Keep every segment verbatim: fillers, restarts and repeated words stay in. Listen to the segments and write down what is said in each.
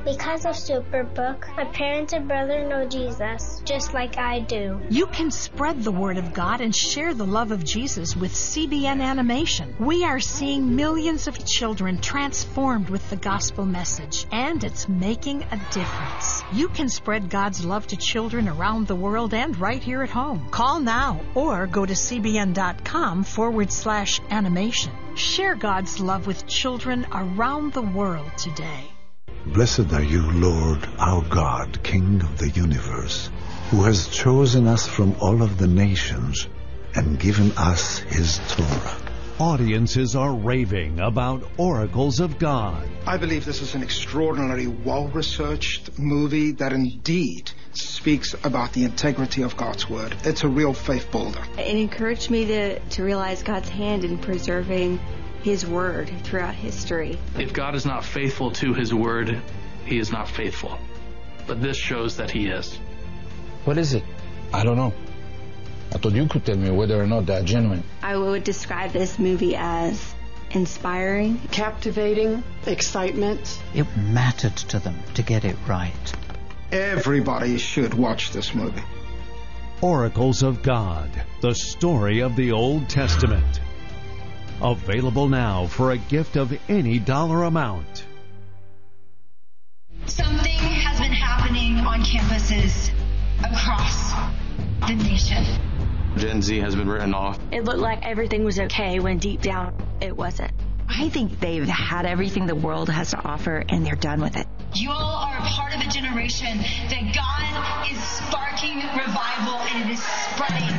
Because of Superbook, my parents and brother know Jesus, just like I do. You can spread the word of God and share the love of Jesus with C B N Animation. We are seeing millions of children transformed with the gospel message, and it's making a difference. You can spread God's love to children around the world and right here at home. Call now or go to cbn.com forward slash animation. Share God's love with children around the world today. Blessed are you, Lord, our God, King of the universe, who has chosen us from all of the nations and given us his Torah. Audiences are raving about Oracles of God. I believe this is an extraordinarily well-researched movie that indeed speaks about the integrity of God's Word. It's a real faith builder. It encouraged me to, to realize God's hand in preserving His Word throughout history. If God is not faithful to His Word, He is not faithful. But this shows that He is. What is it? I don't know. I thought you could tell me whether or not they're genuine. I would describe this movie as inspiring, captivating, excitement. It mattered to them to get it right. Everybody should watch this movie. Oracles of God, the story of the Old Testament. Available now for a gift of any dollar amount. Something has been happening on campuses across the nation. Gen Z has been written off. It looked like everything was okay when deep down it wasn't. I think they've had everything the world has to offer and they're done with it. You all are a part of a generation that God is sparking revival and it is spreading.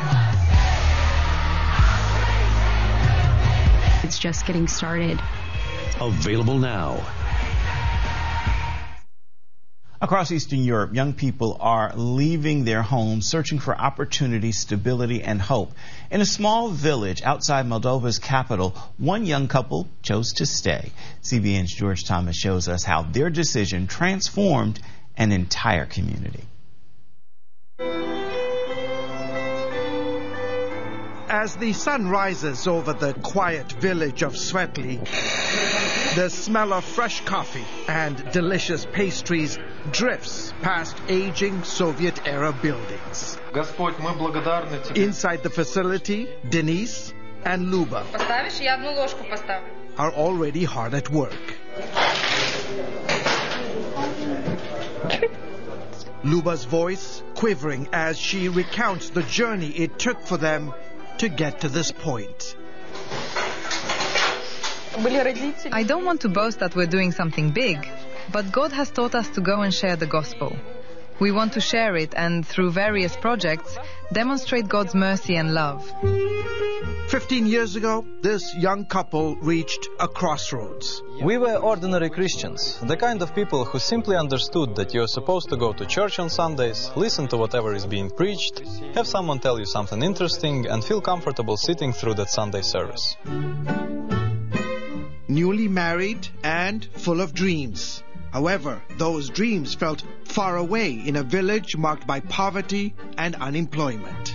It's just getting started. Available now. Across Eastern Europe, young people are leaving their homes, searching for opportunity, stability, and hope. In a small village outside Moldova's capital, one young couple chose to stay. C B N's George Thomas shows us how their decision transformed an entire community. As the sun rises over the quiet village of Svetli, the smell of fresh coffee and delicious pastries drifts past aging Soviet-era buildings. Inside the facility, Denise and Luba are already hard at work. Luba's voice quivering as she recounts the journey it took for them to get to this point. I don't want to boast that we're doing something big, but God has taught us to go and share the gospel. We want to share it and, through various projects, demonstrate God's mercy and love. Fifteen years ago, this young couple reached a crossroads. We were ordinary Christians, the kind of people who simply understood that you're supposed to go to church on Sundays, listen to whatever is being preached, have someone tell you something interesting, and feel comfortable sitting through that Sunday service. Newly married and full of dreams. However, those dreams felt far away in a village marked by poverty and unemployment.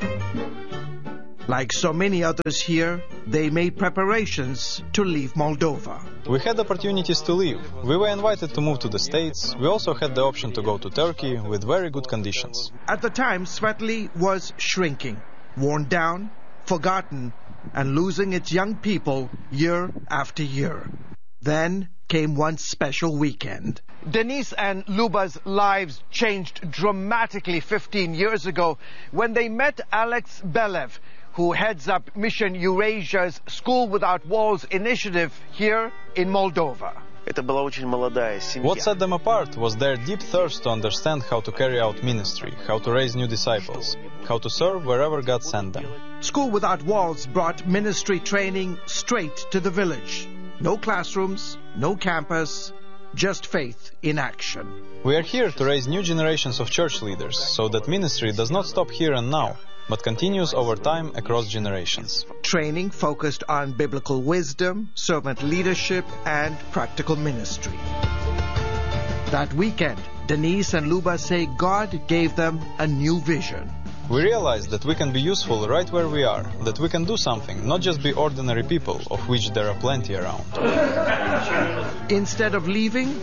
Like so many others here, they made preparations to leave Moldova. We had opportunities to leave. We were invited to move to the States. We also had the option to go to Turkey with very good conditions. At the time, Svetli was shrinking, worn down, forgotten, and losing its young people year after year. Then came one special weekend. Denise and Luba's lives changed dramatically fifteen years ago when they met Alex Belev, who heads up Mission Eurasia's School Without Walls initiative here in Moldova. What set them apart was their deep thirst to understand how to carry out ministry, how to raise new disciples, how to serve wherever God sent them. School Without Walls brought ministry training straight to the village. No classrooms, no campus, just faith in action. We are here to raise new generations of church leaders so that ministry does not stop here and now, but continues over time across generations. Training focused on biblical wisdom, servant leadership, and practical ministry. That weekend, Denise and Luba say God gave them a new vision. We realized that we can be useful right where we are, that we can do something, not just be ordinary people, of which there are plenty around. Instead of leaving,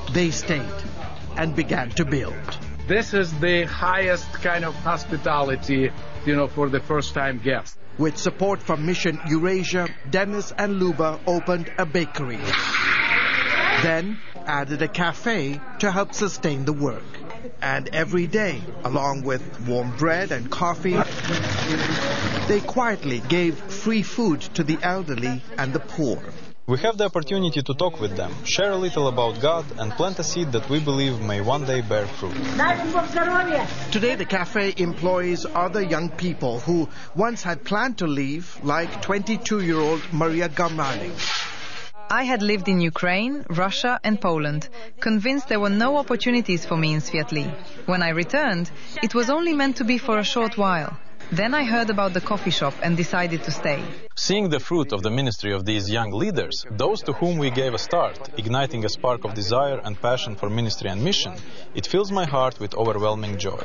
They stayed and began to build. This is the highest kind of hospitality, you know, for the first-time guest. With support from Mission Eurasia, Dennis and Luba opened a bakery. Then added a cafe to help sustain the work. And every day, along with warm bread and coffee, they quietly gave free food to the elderly and the poor. We have the opportunity to talk with them, share a little about God, and plant a seed that we believe may one day bear fruit. Today the cafe employs other young people who once had planned to leave, like twenty-two-year-old Maria Garmani. I had lived in Ukraine, Russia and Poland, convinced there were no opportunities for me in Sviatli. When I returned, it was only meant to be for a short while. Then I heard about the coffee shop and decided to stay. Seeing the fruit of the ministry of these young leaders, those to whom we gave a start, igniting a spark of desire and passion for ministry and mission, it fills my heart with overwhelming joy.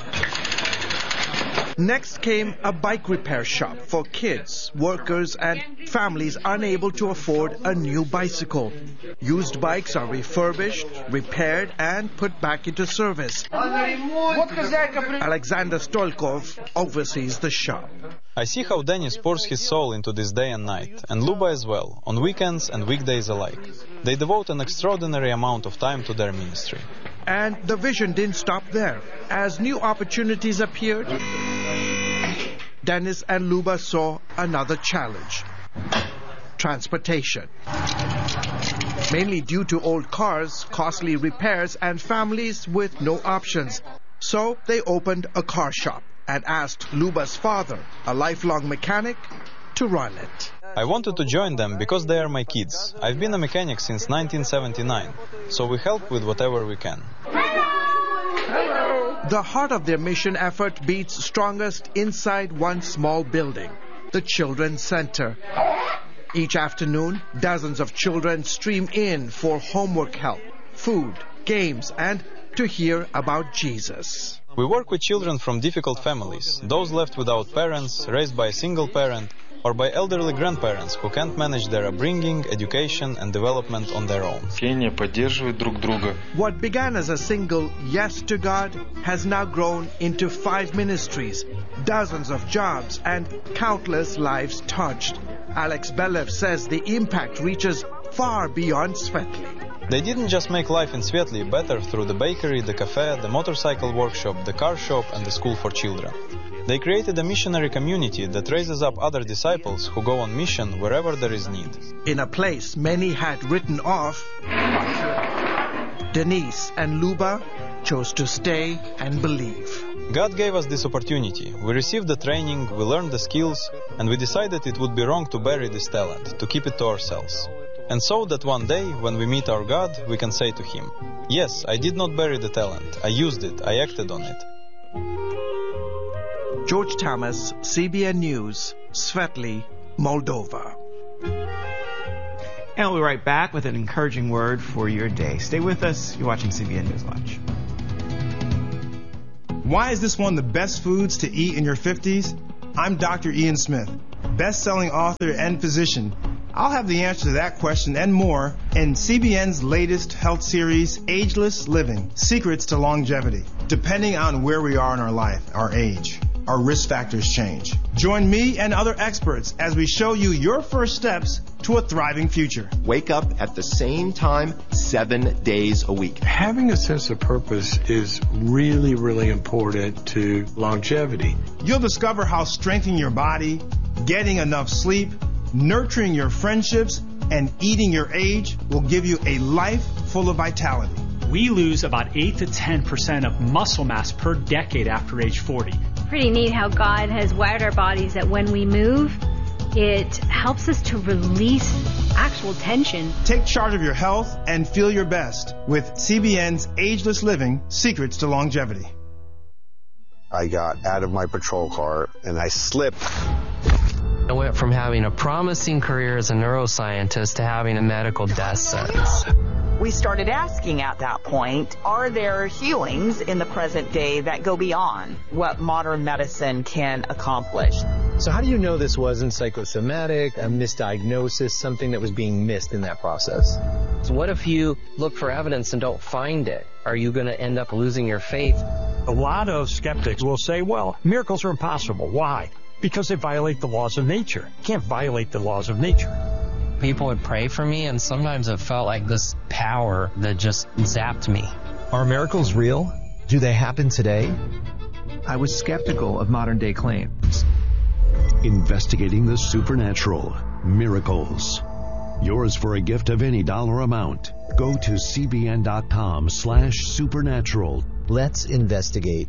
Next came a bike repair shop for kids, workers and families unable to afford a new bicycle. Used bikes are refurbished, repaired and put back into service. Alexander Stolkov oversees the shop. I see how Denis pours his soul into this day and night, and Luba as well, on weekends and weekdays alike. They devote an extraordinary amount of time to their ministry. And the vision didn't stop there. As new opportunities appeared, Dennis and Luba saw another challenge: transportation. Mainly due to old cars, costly repairs, and families with no options. So they opened a car shop and asked Luba's father, a lifelong mechanic, to run it. I wanted to join them because they are my kids. I've been a mechanic since nineteen seventy-nine, so we help with whatever we can. The heart of their mission effort beats strongest inside one small building, the Children's Center. Each afternoon, dozens of children stream in for homework help, food, games, and to hear about Jesus. We work with children from difficult families, those left without parents, raised by a single parent, or by elderly grandparents who can't manage their upbringing, education and development on their own. What began as a single yes to God has now grown into five ministries, dozens of jobs and countless lives touched. Alex Belev says the impact reaches far beyond Svetli. They didn't just make life in Svetli better through the bakery, the cafe, the motorcycle workshop, the car shop and the school for children. They created a missionary community that raises up other disciples who go on mission wherever there is need. In a place many had written off, Denise and Luba chose to stay and believe. God gave us this opportunity. We received the training, we learned the skills, and we decided it would be wrong to bury this talent, to keep it to ourselves. And so that one day, when we meet our God, we can say to Him, yes, I did not bury the talent, I used it, I acted on it. George Thomas, C B N News, Svetli, Moldova. And we'll be right back with an encouraging word for your day. Stay with us. You're watching C B N News Watch. Why is this one of the best foods to eat in your fifties? I'm Doctor Ian Smith, best-selling author and physician. I'll have the answer to that question and more in C B N's latest health series, Ageless Living, Secrets to Longevity. Depending on where we are in our life, our age, our risk factors change. Join me and other experts as we show you your first steps to a thriving future. Wake up at the same time, seven days a week. Having a sense of purpose is really, really important to longevity. You'll discover how strengthening your body, getting enough sleep, nurturing your friendships, and eating your age will give you a life full of vitality. We lose about eight to ten percent of muscle mass per decade after age forty. Pretty neat how God has wired our bodies that when we move, it helps us to release actual tension. Take charge of your health and feel your best with C B N's Ageless Living, Secrets to Longevity. I got out of my patrol car and I slipped. I went from having a promising career as a neuroscientist to having a medical death sentence. We started asking at that point, are there healings in the present day that go beyond what modern medicine can accomplish? So how do you know this wasn't psychosomatic, a misdiagnosis, something that was being missed in that process? So what if you look for evidence and don't find it? Are you going to end up losing your faith? A lot of skeptics will say, well, miracles are impossible. Why? Because they violate the laws of nature. You can't violate the laws of nature. People would pray for me, and sometimes it felt like this power that just zapped me. Are miracles real? Do they happen today? I was skeptical of modern-day claims. Investigating the supernatural. Miracles. Yours for a gift of any dollar amount. Go to cbn.com slash supernatural. Let's investigate.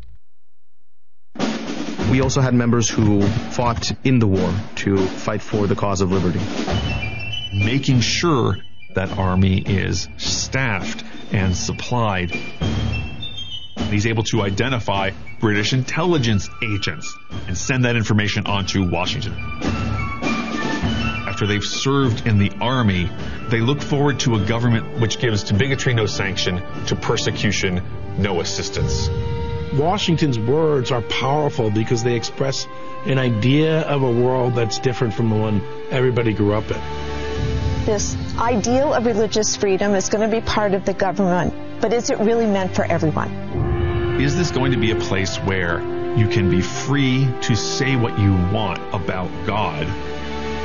We also had members who fought in the war to fight for the cause of liberty. Making sure that army is staffed and supplied. He's able to identify British intelligence agents and send that information on to Washington. After they've served in the army, they look forward to a government which gives to bigotry no sanction, to persecution no assistance. Washington's words are powerful because they express an idea of a world that's different from the one everybody grew up in. This ideal of religious freedom is going to be part of the government, but is it really meant for everyone? Is this going to be a place where you can be free to say what you want about God